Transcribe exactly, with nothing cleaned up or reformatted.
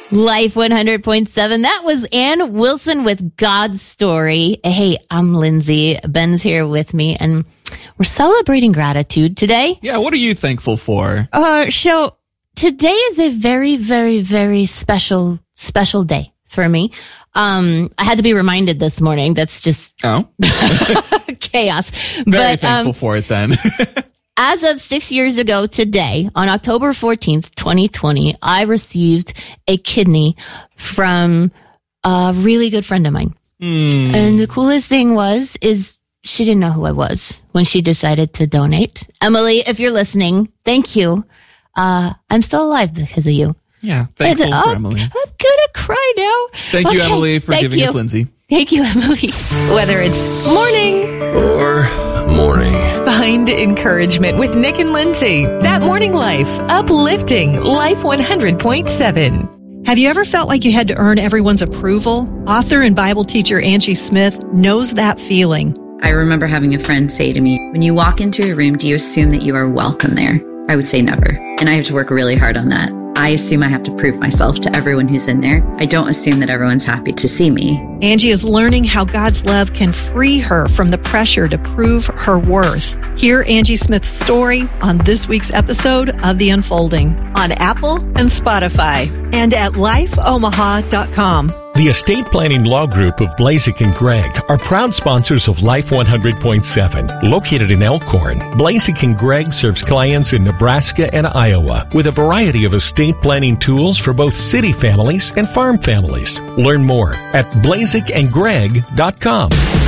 Life one hundred point seven. That was Ann Wilson with God's Story. Hey, I'm Lindsay. Ben's here with me, and we're celebrating gratitude today. Yeah, what are you thankful for? Uh, so today is a very, very, very special, special day for me. Um, I had to be reminded this morning. That's just oh chaos. Very but, thankful um, for it then. As of six years ago today, on October fourteenth, twenty twenty, I received a kidney from a really good friend of mine. Mm. And the coolest thing was, is she didn't know who I was when she decided to donate. Emily, if you're listening, thank you. Uh, I'm still alive because of you. Yeah, thankful and, for oh, Emily. I'm gonna cry now. Thank okay, you, Emily, for giving you. us Lindsay. Thank you, Emily. Whether it's morning or morning. Find encouragement with Nick and Lindsay. That Morning Life. Uplifting Life one hundred point seven. Have you ever felt like you had to earn everyone's approval? Author and Bible teacher Angie Smith knows that feeling. I remember having a friend say to me, when you walk into a room, do you assume that you are welcome there? I would say never. And I have to work really hard on that. I assume I have to prove myself to everyone who's in there. I don't assume that everyone's happy to see me. Angie is learning how God's love can free her from the pressure to prove her worth. Hear Angie Smith's story on this week's episode of The Unfolding on Apple and Spotify and at life omaha dot com. The Estate Planning Law Group of Blazek and Gregg are proud sponsors of Life one hundred point seven. Located in Elkhorn, Blazek and Gregg serves clients in Nebraska and Iowa with a variety of estate planning tools for both city families and farm families. Learn more at blazek and gregg dot com.